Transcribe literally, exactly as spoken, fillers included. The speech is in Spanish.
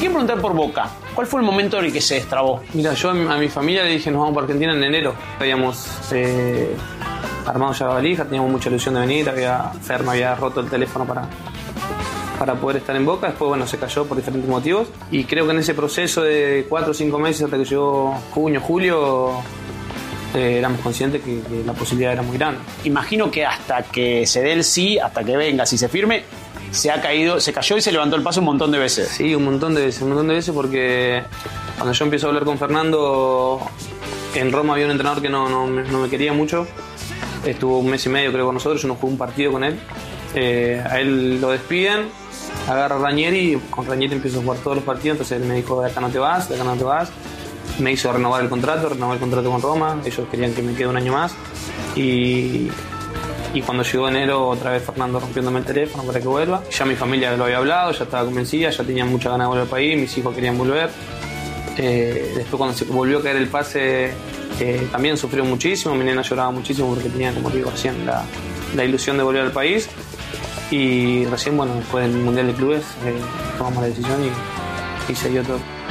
quiero preguntar por Boca. ¿Cuál fue el momento en el que se destrabó? Mira, yo a mi, a mi familia le dije nos vamos para Argentina en enero. Habíamos eh, armado ya la valija, teníamos mucha ilusión de venir. Había, Fer me había roto el teléfono para, para poder estar en Boca. Después, bueno, se cayó por diferentes motivos. Y creo que en ese proceso de cuatro o cinco meses hasta que llegó junio, julio, eh, éramos conscientes que, que la posibilidad era muy grande. Imagino que hasta que se dé el sí, hasta que venga, si se firme, se ha caído, se cayó y se levantó el paso un montón de veces. Sí, un montón de veces, un montón de veces porque cuando yo empiezo a hablar con Fernando, en Roma había un entrenador que no, no, no me quería mucho. Estuvo un mes y medio creo con nosotros, yo no jugué un partido con él. Eh, a él lo despiden, agarra a Ranieri y con Ranieri empiezo a jugar todos los partidos, entonces él me dijo de acá no te vas, de acá no te vas. Me hizo renovar el contrato, renovar el contrato con Roma, ellos querían que me quede un año más. Y... Y cuando llegó enero, otra vez Fernando rompiéndome el teléfono para que vuelva. Ya mi familia lo había hablado, ya estaba convencida, ya tenían mucha ganas de volver al país, mis hijos querían volver. Eh, después cuando se volvió a caer el pase, eh, también sufrió muchísimo, mi nena lloraba muchísimo porque tenía, como digo recién, la, la ilusión de volver al país. Y recién, bueno, después del Mundial de Clubes, eh, tomamos la decisión y, y se dio todo.